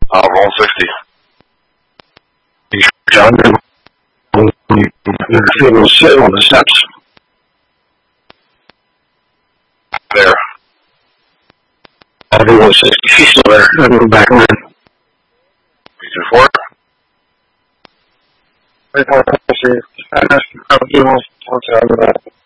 Roll 60. John, you're feeling sit on the steps. There. I'll do 160. She's still there. I'm going back around. 324. I'll do 160.